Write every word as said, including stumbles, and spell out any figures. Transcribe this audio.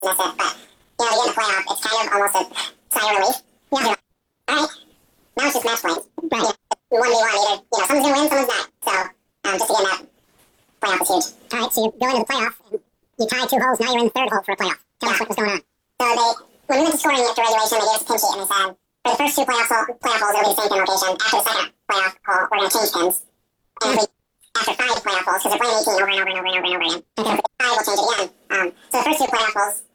that's it. But, you know, to get in the playoff, it's kind of almost a sigh of relief. Yeah. You're like, all right, now it's just match points. Right. You know, one v one, either, you know, someone's going to win, someone's not. So, um, just to get in that playoff is huge. All right, so you go into the playoff, and you tie two holes, now you're in the third hole for a playoff. Tell yeah. us what was going on. So they, when we went to scoring after regulation, they gave us a pin sheet, and they said, for the first two playoff, hole, playoff holes, it'll be the same pin location. After the second playoff hole, we're going to change pins. And if we, after five playoff holes, because they're playing eighteen over and over and over and over and over again. Okay. After five, we'll change it again. Um, so the first two playoff holes,